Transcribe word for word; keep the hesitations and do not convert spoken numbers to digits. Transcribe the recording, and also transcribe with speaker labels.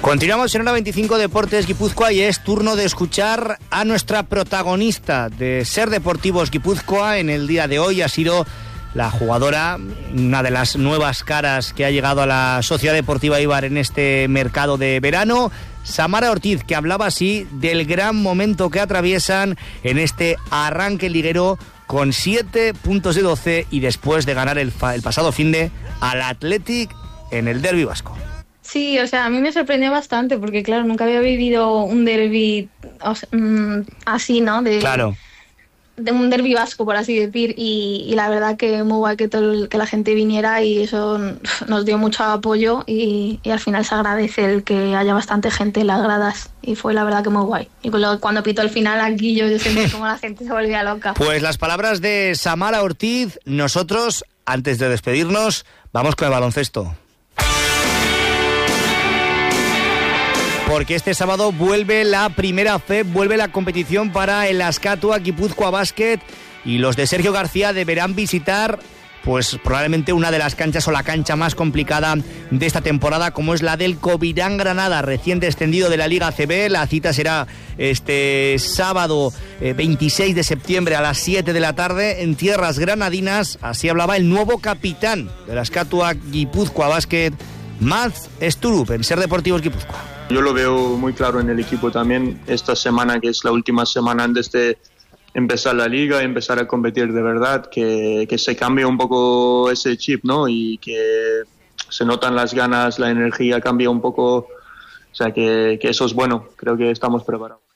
Speaker 1: Continuamos en Hora veinticinco Deportes Guipúzcoa y es turno de escuchar a nuestra protagonista de Ser Deportivos Guipúzcoa en el día de hoy. Ha sido la jugadora, una de las nuevas caras que ha llegado a la Sociedad Deportiva Eibar en este mercado de verano, Samara Ortiz, que hablaba así del gran momento que atraviesan en este arranque liguero con siete puntos de doce y después de ganar el, el pasado finde al Athletic en el derbi vasco.
Speaker 2: Sí, o sea, a mí me sorprendió bastante porque, claro, nunca había vivido un derbi o sea, mmm, así, ¿no? De,
Speaker 1: claro.
Speaker 2: De un derbi vasco, por así decir, y, y la verdad que muy guay que, todo el, que la gente viniera y eso nos dio mucho apoyo y, y al final se agradece el que haya bastante gente en las gradas y fue la verdad que muy guay. Y cuando pitó el final aquí yo, yo sentí como la gente se volvía loca.
Speaker 1: Pues las palabras de Samara Ortiz. Nosotros, antes de despedirnos, vamos con el baloncesto. Porque este sábado vuelve la primera F E B, vuelve la competición para el Azkatua Guipúzcoa Basket y los de Sergio García deberán visitar pues probablemente una de las canchas o la cancha más complicada de esta temporada, como es la del Covirán Granada, recién descendido de la Liga A C B. La cita será este sábado eh, veintiséis de septiembre a las siete de la tarde en tierras granadinas. Así hablaba el nuevo capitán de la Azkatua Guipúzcoa Basket, Maz Sturup, en Ser Deportivos Guipúzcoa.
Speaker 3: Yo lo veo muy claro en el equipo también, esta semana que es la última semana antes de empezar la liga, empezar a competir de verdad, que, que se cambie un poco ese chip, ¿no? Y que se notan las ganas, la energía cambia un poco, o sea que, que eso es bueno, creo que estamos preparados.